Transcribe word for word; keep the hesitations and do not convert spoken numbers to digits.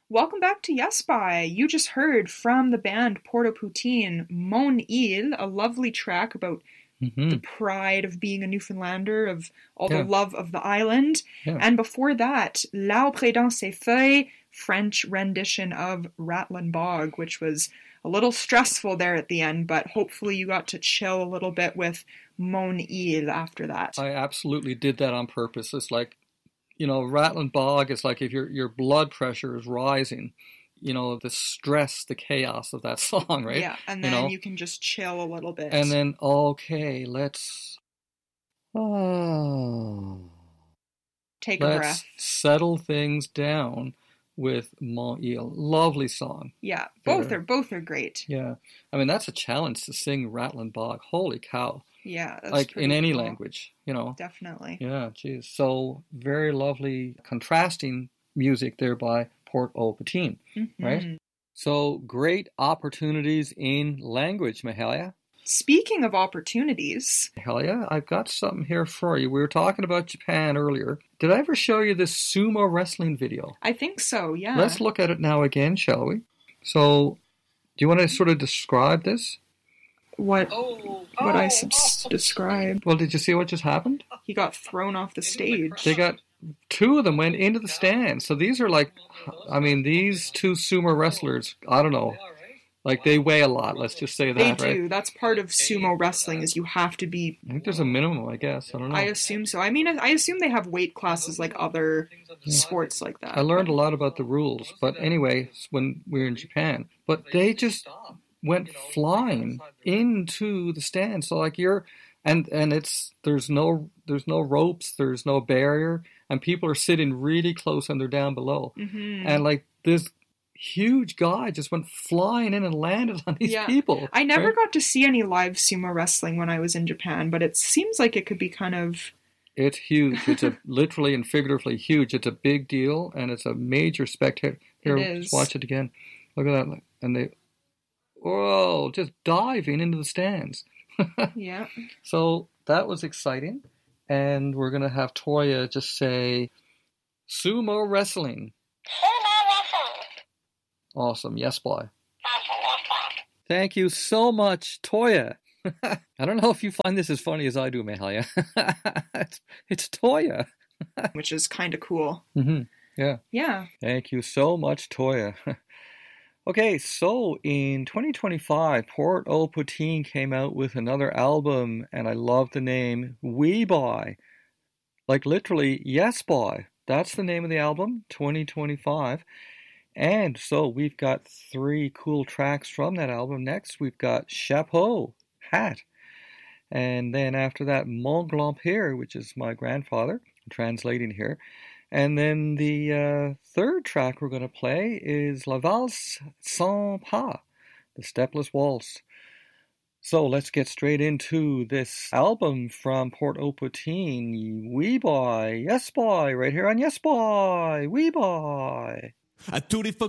Welcome back to Yes By. You just heard from the band Port-au-Poutine, Mon Île, a lovely track about Mm-hmm. the pride of being a Newfoundlander, of all Yeah. the love of the island. Yeah. And before that, L'Arbre dans ses feuilles, French rendition of Ratlin Bog, which was a little stressful there at the end, but hopefully you got to chill a little bit with Mon Île after that. I absolutely did that on purpose. It's like, you know, Ratlin Bog is like if your your blood pressure is rising, you know, the stress, the chaos of that song, right? Yeah, and You then know? you can just chill a little bit. And then, okay, let's, oh, take a let's breath. settle things down with Mon Île. Lovely song. Yeah, both There. are both are great. Yeah. I mean, that's a challenge to sing Ratlin Bog. Holy cow. Yeah, that's Like in pretty any cool. language, you know. Definitely. Yeah, geez. So very lovely contrasting music there by Port-au-Poutine, Mhm. right? So great opportunities in language, Mahalia. Speaking of opportunities, Mahalia, I've got something here for you. We were talking about Japan earlier. Did I ever show you this sumo wrestling video? I think so, yeah. Let's look at it now again, shall we? So, do you want to sort of describe this? What Oh, what I oh, subs- oh. described. Well, did you see what just happened? He got thrown off the stage. They got two of them went into the stand. So these are like, I mean, these two sumo wrestlers, I don't know, like they weigh a lot. Let's just say They that, do. right? That's part of sumo wrestling is you have to be, I think there's a minimum, I guess. I don't know. I assume so. I mean, I assume they have weight classes like other sports like that. I learned a lot about the rules, but anyway, when we were in Japan, but they just went flying into the stand. So like you're, and and it's there's no there's no ropes, there's no barrier, and people are sitting really close and they're down below, Mhm. and like this huge guy just went flying in and landed on these Yeah. people. I never right? got to see any live sumo wrestling when I was in Japan, but it seems like it could be kind of, It's huge. It's a literally and figuratively huge. It's a big deal, and it's a major spectator. Here, It is. just watch it again. Look at that, and they, whoa, just diving into the stands. yeah. So that was exciting, and we're gonna have Toya just say, "Sumo wrestling." Awesome, yes, boy. Thank you so much, Toya. I don't know if you find this as funny as I do, Mahalia. it's, it's Toya. Which is kind of cool. Mm-hmm. Yeah. Yeah. Thank you so much, Toya. Okay, so in twenty twenty-five, Port-au-Poutine came out with another album, and I love the name We Boy. Like literally, Yes Boy. That's the name of the album, twenty twenty-five. And so we've got three cool tracks from that album. Next, we've got Chapeau, Hat. And then after that, Mon Grand-Père, which is my grandfather, I'm translating here. And then the uh, third track we're going to play is La Valse Sans Pas, the Stepless Waltz. So let's get straight into this album from Port-au-Poutine, Oui Boy, Yes Boy, right here on Yes Boy, Oui Boy. A tutti